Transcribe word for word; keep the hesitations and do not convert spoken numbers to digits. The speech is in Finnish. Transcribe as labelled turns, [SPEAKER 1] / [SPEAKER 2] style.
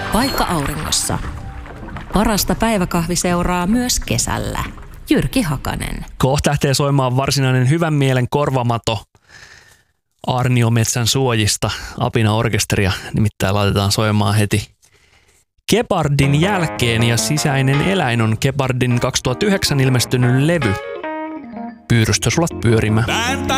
[SPEAKER 1] Paikka auringossa. Parasta päiväkahviseuraa myös kesällä. Jyrki Hakanen.
[SPEAKER 2] Kohta lähtee soimaan varsinainen hyvän mielen korvamato Aarniometsän suojista. Apina-orkesteria nimittäin laitetaan soimaan heti Gepardin jälkeen, ja Sisäinen eläin on Gepardin kaksituhattayhdeksän ilmestynyt levy. Pyyrystö sulat pyörimään.